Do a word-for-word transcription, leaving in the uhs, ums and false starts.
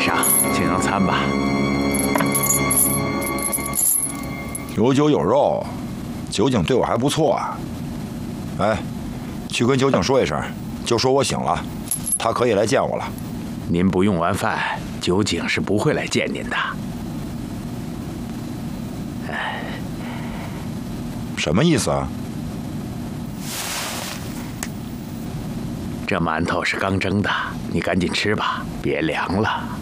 上，请用餐吧。 有酒有肉，酒井对我还不错啊。哎，去跟酒井说一声，就说我醒了，他可以来见我了。 您不用完饭，酒井是不会来见您的。哎， 什么意思啊？ 这馒头是刚蒸的，你赶紧吃吧，别凉了。